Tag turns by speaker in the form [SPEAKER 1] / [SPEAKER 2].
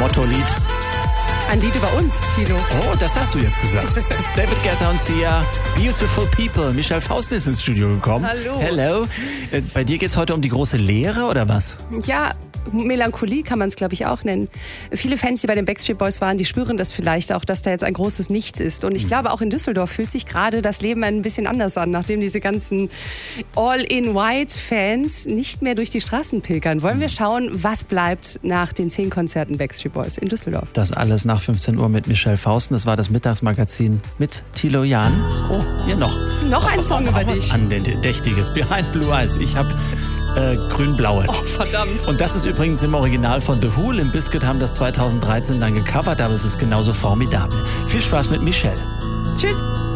[SPEAKER 1] Motto-Lied.
[SPEAKER 2] Ein Lied über uns, Tilo.
[SPEAKER 1] Oh, das hast du jetzt gesagt. David Guetta und Sia, Beautiful People. Michelle Faustin ist ins Studio gekommen.
[SPEAKER 2] Hallo.
[SPEAKER 1] Hello. Bei dir geht es heute um die große Lehre oder was?
[SPEAKER 2] Ja, Melancholie kann man es, glaube ich, auch nennen. Viele Fans, die bei den Backstreet Boys waren, die spüren das vielleicht auch, dass da jetzt ein großes Nichts ist. Und ich glaube, auch in Düsseldorf fühlt sich gerade das Leben ein bisschen anders an, nachdem diese ganzen All-in-White-Fans nicht mehr durch die Straßen pilgern. Wollen wir schauen, was bleibt nach den 10 Konzerten Backstreet Boys in Düsseldorf?
[SPEAKER 1] Das alles nach 15 Uhr mit Michelle Faustin. Das war das Mittagsmagazin mit Thilo Jahn. Oh, hier noch.
[SPEAKER 2] Noch ein Song über dich.
[SPEAKER 1] Was Andächtiges. Behind Blue Eyes. Ich habe grün-blaue.
[SPEAKER 2] Oh, verdammt.
[SPEAKER 1] Und das ist übrigens im Original von The Who. Limp Bizkit haben das 2013 dann gecovert, aber es ist genauso formidabel. Viel Spaß mit Michelle.
[SPEAKER 2] Tschüss.